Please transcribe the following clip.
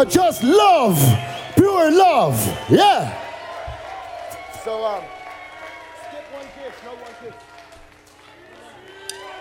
just love, pure love. Yeah. So, skip one kiss, no one kiss.